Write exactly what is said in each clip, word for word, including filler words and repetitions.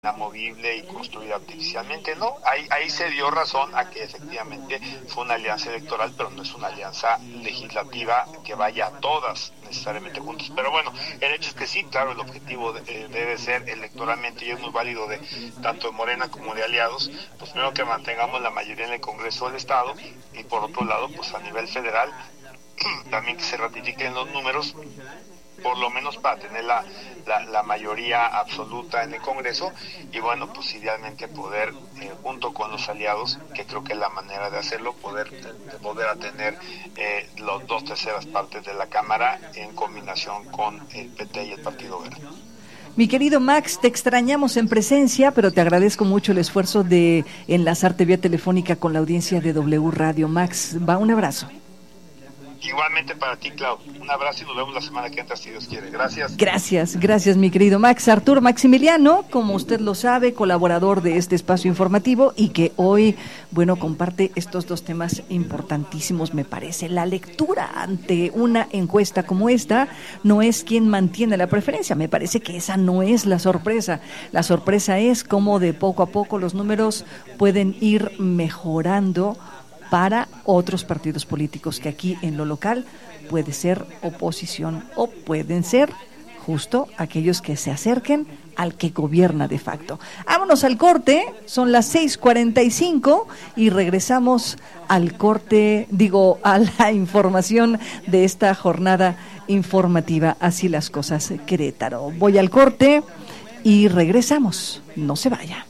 inamovible y construida artificialmente, no, ahí, ahí se dio razón a que efectivamente fue una alianza electoral, pero no es una alianza legislativa que vaya a todas necesariamente juntos. Pero bueno, el hecho es que sí, claro, el objetivo de, eh, debe ser electoralmente, y es muy válido de tanto de Morena como de aliados, pues primero que mantengamos la mayoría en el Congreso del Estado, y por otro lado, pues a nivel federal, también que se ratifiquen los números, por lo menos para tener la, la, la mayoría absoluta en el Congreso, y bueno, pues idealmente poder, eh, junto con los aliados, que creo que es la manera de hacerlo, poder, de poder tener eh, las dos terceras partes de la Cámara en combinación con el P T y el Partido Verde. Mi querido Max, te extrañamos en presencia, pero te agradezco mucho el esfuerzo de enlazarte vía telefónica con la audiencia de W Radio. Max, va, un abrazo. Igualmente para ti, Clau. Un abrazo y nos vemos la semana que entra, si Dios quiere. Gracias. Gracias, gracias, mi querido Max. Arturo Maximiliano, como usted lo sabe, colaborador de este espacio informativo y que hoy, bueno, comparte estos dos temas importantísimos, me parece. La lectura ante una encuesta como esta no es quién mantiene la preferencia. Me parece que esa no es la sorpresa. La sorpresa es cómo de poco a poco los números pueden ir mejorando para otros partidos políticos que aquí en lo local puede ser oposición o pueden ser justo aquellos que se acerquen al que gobierna de facto. Vámonos al corte, son las seis cuarenta y cinco y regresamos al corte, digo, a la información de esta jornada informativa. Así las cosas, Querétaro. Voy al corte y regresamos, no se vaya.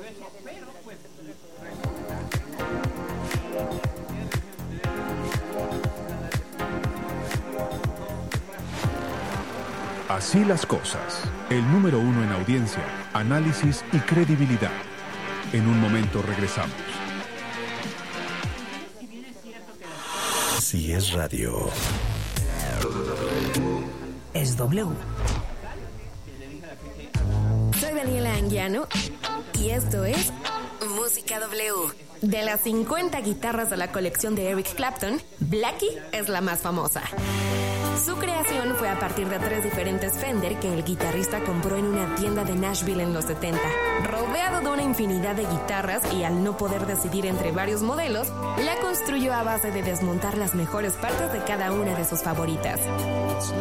Así las cosas. El número uno en audiencia, análisis y credibilidad. En un momento regresamos. Si es radio, es W. Soy Daniela Anguiano y esto es Música W. De las cincuenta guitarras de la colección de Eric Clapton, Blackie es la más famosa. Su creación fue a partir de tres diferentes Fender que el guitarrista compró en una tienda de Nashville en los setenta. Rodeado de una infinidad de guitarras y al no poder decidir entre varios modelos, la construyó a base de desmontar las mejores partes de cada una de sus favoritas.